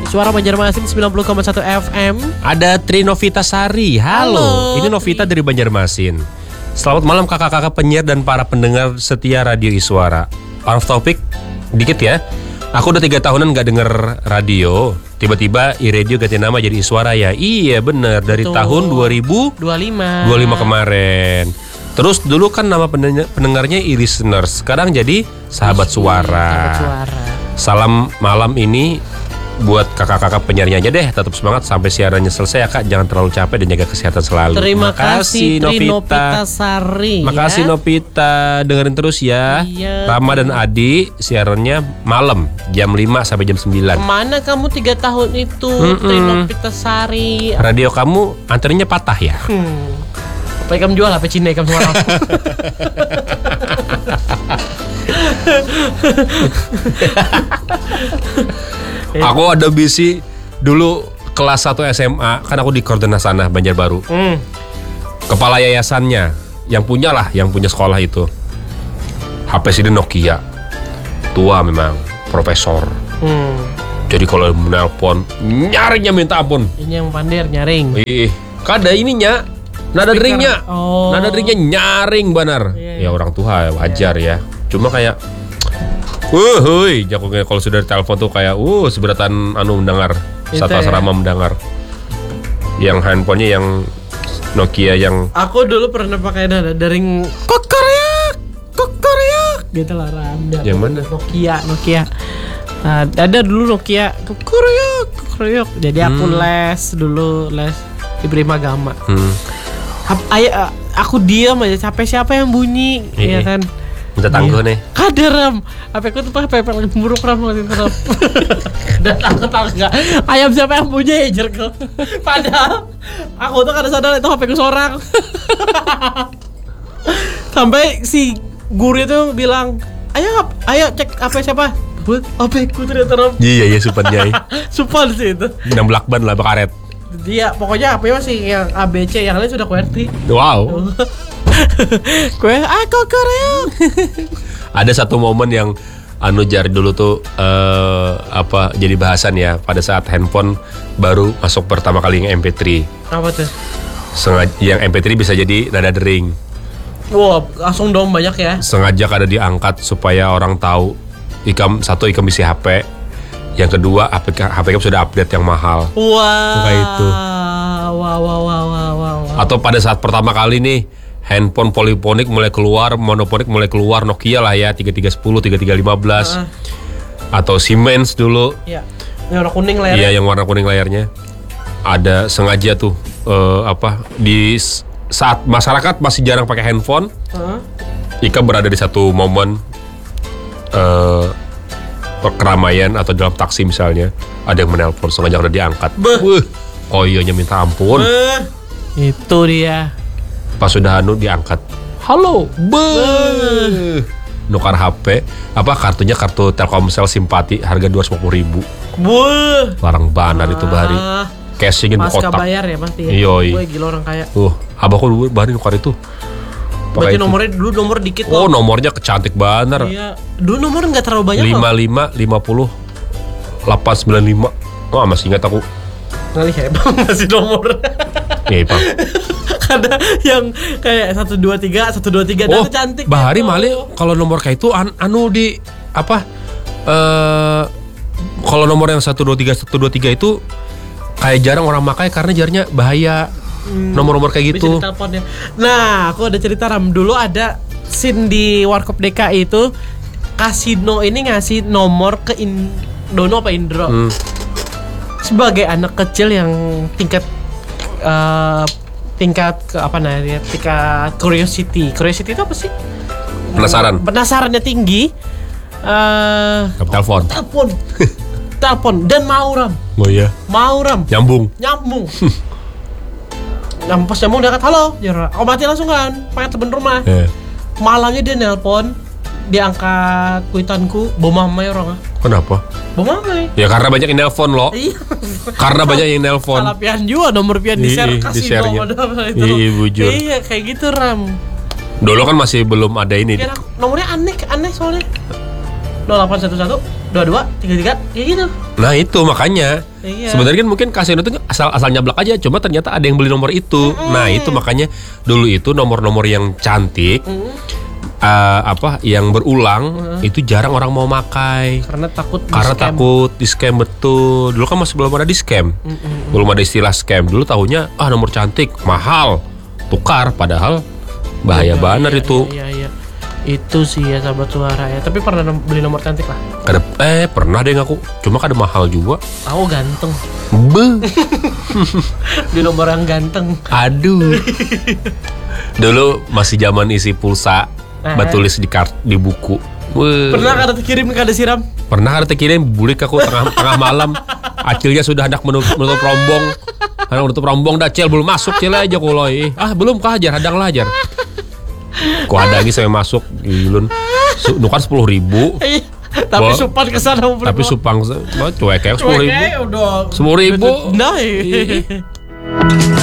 Suara Banjarmasin 90,1 FM. Ada Tri Novitasari. Halo. Ini Novita dari Banjarmasin. Selamat malam kakak-kakak penyiar dan para pendengar setia Radio Iswara. Off topic dikit ya. Aku udah 3 tahunan gak denger radio. Tiba-tiba iRadio ganti nama jadi Iswara ya. Iya bener, dari tahun 2025 kemarin. Terus dulu kan nama pendengarnya e-listeners. Sekarang jadi Sahabat Suara. Salam malam ini buat kakak-kakak penyiarnya aja deh. Tetap semangat sampai siarannya selesai ya kak. Jangan terlalu capek dan jaga kesehatan selalu. Terima kasih Novita Sari. Makasih ya. Novita, dengerin terus ya. Iya. Rama dan Adi siarannya malam jam 5 sampai jam 9. Mana kamu 3 tahun itu Novita Sari? Radio kamu antenanya patah ya? Apa kamu jual HP Cina kamu semua? Aku ada bisi dulu kelas 1 SMA. Kan aku di Koordinat sana Banjarbaru. Kepala yayasannya yang punya sekolah itu HP sini Nokia. Tua memang, profesor. Jadi kalau menelpon nyaringnya minta ampun. Ini yang pandir nyaring. Kada ininya nada deringnya. Nada deringnya nyaring benar. Iya. Ya orang tua wajar ya. Cuma kayak jakungnya kalau sudah ditelepon tuh kayak seberatan mendengar. Satu asrama mendengar. Yang handphonenya yang Nokia yang aku dulu pernah pakai nada dering kokoryak gitu lah Ram. Yang mana? Nokia. Nah, ada dulu Nokia kokoryak. Jadi aku les di Prima Agama. Aku diam aja, capek siapa yang bunyi, ya kan? Minta tangguh nih. Kada Ram, HP ku tuh pakai lagi buruk Ram waktu itu Ram. Dan aku tahu nggak, ayam siapa yang bunyi jerko. Padahal aku tuh kada sadar itu HP ku seorang. Sampai si guru itu bilang, ayo cek HP siapa? Buat HP ku ternyata Ram. Iya supannya. Supan sih itu. 6 lakban lah bakaret. Dia pokoknya HP masih yang ABC, yang lain sudah QWERTY. Wow. Kokoryak. Ada satu momen yang Jar dulu tuh jadi bahasan ya pada saat handphone baru masuk pertama kali yang MP3. Apa tuh? Sengaja yang MP3 bisa jadi nada dering. Wah, langsung dong banyak ya. Sengaja kada diangkat supaya orang tahu ikam isi HP. Yang kedua HP kamu sudah update yang mahal. Wah. Kayak itu. Wow. Atau pada saat pertama kali nih handphone poliponik mulai keluar, monoponik mulai keluar, Nokia lah ya 3310, 3315. Atau Siemens dulu. Iya. Yang warna kuning layarnya. Iya, yang warna kuning layarnya. Ada sengaja tuh di saat masyarakat masih jarang pakai handphone. Ika berada di satu momen keramaian atau dalam taksi misalnya, ada yang menelpon sengaja udah diangkat. Koyonya minta ampun. Itu dia. Pas sudah diangkat. Halo. Nukar HP, kartunya kartu Telkomsel Simpati harga 250.000. Larang banar itu bahari. Cashingin kotak. Pasca bayar ya pasti ya. Yoi. Gue gila orang kaya. Abahku dulu bahari nukar itu. Berarti nomornya dulu nomor dikit loh. Nomornya kecantik banget. Iya. Dulu nomornya nggak terlalu banyak 55 50 895. Masih ingat aku. Kali hebat masih nomor. Iya, Bang. Ada yang kayak 123 dan itu cantik. Bahari mali kalau nomor kayak itu kalau nomor yang 123 itu kayak jarang orang pakai karena jarnya bahaya. Nomor-nomor kayak gitu. Nah, aku ada cerita Ram. Dulu ada scene di Warkop DKI itu, kasino ini ngasih nomor ke Dono apa Indro. Sebagai anak kecil yang tingkat curiosity itu apa sih? Penasarannya tinggi. Telepon dan mau Ram. Oh iya. Mau Ram. Nyambung. Pas nyambung dia kata halo, aku mati langsung kan, pakai temen rumah. Malamnya dia nelpon, diangkat kuitanku, bom mamai orang. Kenapa? Bom mamai. Ya karena banyak yang nelpon loh. Karena banyak yang nelpon. Salah pian juga nomor pian di share kasih nomor itu. Iya bujur. Iya kayak gitu Ram. Dulu kan masih belum ada ini. Nomornya aneh soalnya. 0811 22 33 kayak gitu. Nah itu makanya Iya. Sebenarnya kan mungkin kasino itu asal nyablak aja, cuma ternyata ada yang beli nomor itu. Nah itu makanya dulu itu nomor-nomor yang cantik, yang berulang itu jarang orang mau makai. Karena takut Takut di scam, betul. Dulu kan masih belum ada di scam, belum ada istilah scam. Dulu tahunya nomor cantik mahal, tukar, padahal bahaya banget itu. Iya. Itu sih ya sahabat suara ya. Tapi pernah beli nomor cantik lah. Pernah deh ngaku. Cuma kada mahal juga. Tahu ganteng. Di nomor yang ganteng. Aduh. Dulu masih zaman isi pulsa, batulis di buku. Pernah kada kirim kada siram? Pernah kada terkirim, bulik aku tengah malam. Acilnya sudah hendak menutup rombong. Karena menutup rombong dah, Cil belum masuk, Cil aja kuloi. Belum kah hajar, hadang lah hajar. Ku ada lagi saya masuk gilun. Nukan 10.000. Tapi supan kesana. Tapi supang cuek kayak 10.000. 10.000. Nah.